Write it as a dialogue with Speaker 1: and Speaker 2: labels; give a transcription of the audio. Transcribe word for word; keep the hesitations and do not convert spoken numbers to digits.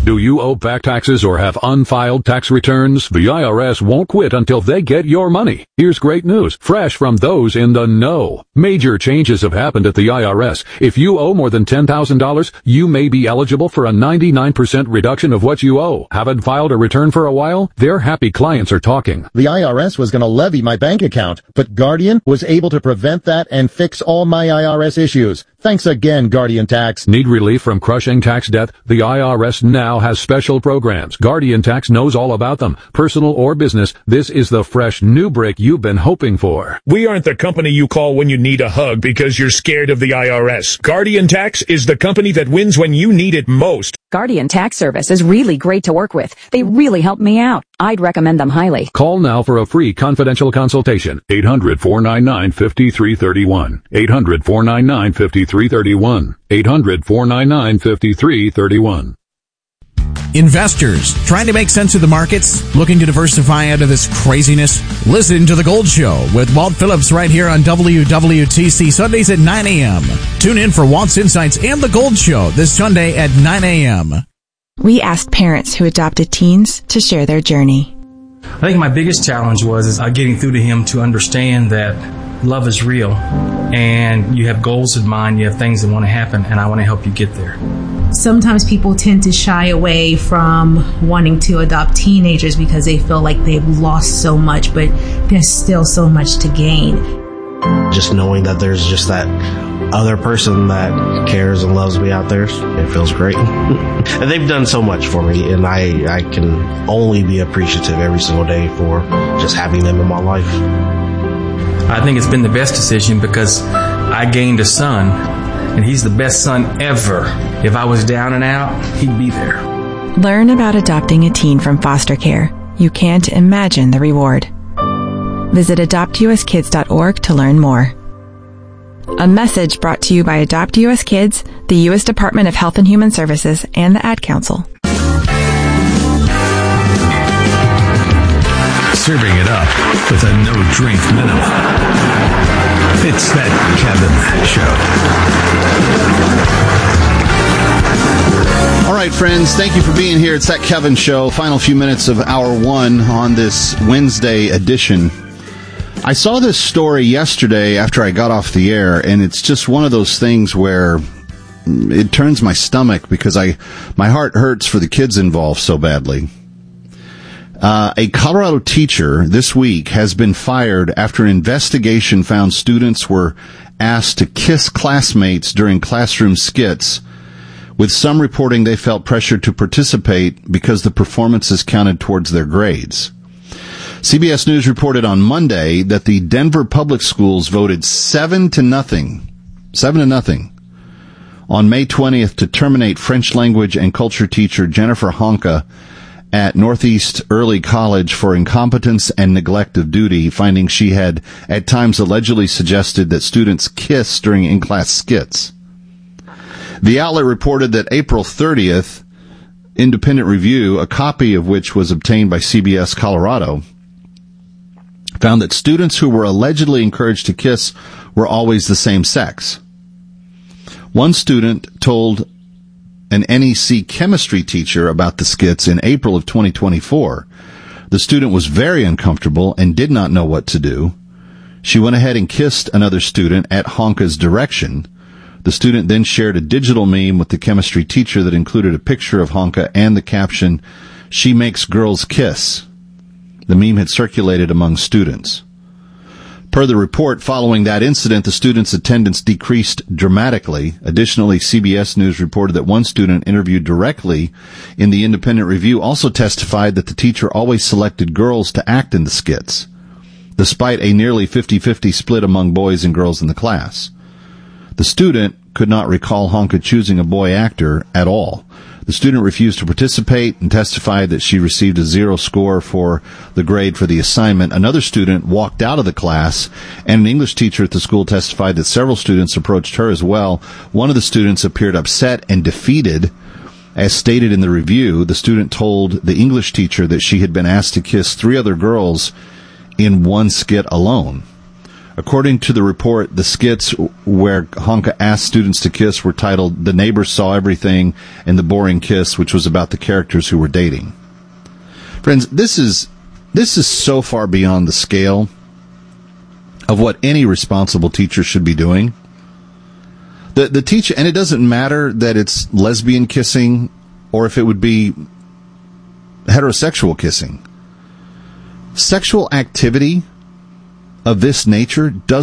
Speaker 1: Do you owe back taxes or have unfiled tax returns? The I R S won't quit until they get your money. Here's great news, fresh from those in the know. Major changes have happened at the I R S. If you owe more than ten thousand dollars, you may be eligible for a ninety-nine percent reduction of what you owe. Haven't filed a return for a while? Their happy clients are talking.
Speaker 2: The I R S was going to levy my bank account, but Guardian was able to prevent that and fix all my I R S issues. Thanks again, Guardian Tax.
Speaker 1: Need relief from crushing tax debt? The I R S now has special programs. Guardian Tax knows all about them. Personal or business, this is the fresh new break you've been hoping for.
Speaker 3: We aren't the company you call when you need a hug because you're scared of the I R S. Guardian Tax is the company that wins when you need it most.
Speaker 4: Guardian Tax Service is really great to work with. They really help me out. I'd recommend them highly.
Speaker 1: Call now for a free confidential consultation. eight hundred, four nine nine, five three three one. eight hundred, four nine nine, five three three one. eight hundred, four nine nine, five three three one.
Speaker 5: Investors trying to make sense of the markets, looking to diversify out of this craziness? Listen to The Gold Show with Walt Phillips right here on W W T C Sundays at nine a.m. Tune in for Walt's Insights and The Gold Show this Sunday at nine a.m.
Speaker 6: We asked parents who adopted teens to share their journey.
Speaker 7: I think my biggest challenge was is getting through to him to understand that love is real and you have goals in mind, you have things that want to happen, and I want to help you get there.
Speaker 8: Sometimes people tend to shy away from wanting to adopt teenagers because they feel like they've lost so much, but there's still so much to gain.
Speaker 9: Just knowing that there's just that other person that cares and loves me out there, it feels great. And they've done so much for me, and I, I can only be appreciative every single day for just having them in my life.
Speaker 7: I think it's been the best decision because I gained a son, and he's the best son ever. If I was down and out, he'd be there.
Speaker 6: Learn about adopting a teen from foster care. You can't imagine the reward. Visit adopt u s kids dot org to learn more. A message brought to you by Adopt U S Kids, the U S Department of Health and Human Services, and the Ad Council.
Speaker 10: Serving it up with a no-drink minimum. It's that Kevin Show.
Speaker 11: All right, friends, thank you for being here. It's that Kevin Show. Final few minutes of hour one on this Wednesday edition. I saw this story yesterday after I got off the air, and it's just one of those things where it turns my stomach because I my heart hurts for the kids involved so badly. Uh, a Colorado teacher this week has been fired after an investigation found students were asked to kiss classmates during classroom skits, with some reporting they felt pressured to participate because the performances counted towards their grades. C B S News reported on Monday that the Denver Public Schools voted seven to nothing, seven to nothing, on May twentieth to terminate French language and culture teacher Jennifer Honka at Northeast Early College for incompetence and neglect of duty, finding she had at times allegedly suggested that students kiss during in-class skits. The outlet reported that April thirtieth, independent review, a copy of which was obtained by C B S Colorado, found that students who were allegedly encouraged to kiss were always the same sex. One student told an N E C chemistry teacher about the skits in April of twenty twenty-four. The student was very uncomfortable and did not know what to do. She went ahead and kissed another student at Honka's direction. The student then shared a digital meme with the chemistry teacher that included a picture of Honka and the caption, "She makes girls kiss." The meme had circulated among students. Per the report, following that incident, the students' attendance decreased dramatically. Additionally, C B S News reported that one student interviewed directly in the independent review also testified that the teacher always selected girls to act in the skits, despite a nearly fifty-fifty split among boys and girls in the class. The student could not recall Honka choosing a boy actor at all. The student refused to participate and testified that she received a zero score for the grade for the assignment. Another student walked out of the class, and an English teacher at the school testified that several students approached her as well. One of the students appeared upset and defeated. As stated in the review, the student told the English teacher that she had been asked to kiss three other girls in one skit alone. According to the report, the skits where Honka asked students to kiss were titled The Neighbors Saw Everything and The Boring Kiss, which was about the characters who were dating. Friends, this is this is so far beyond the scale of what any responsible teacher should be doing. The the teacher, and it doesn't matter that it's lesbian kissing or if it would be heterosexual kissing. Sexual activity of this nature does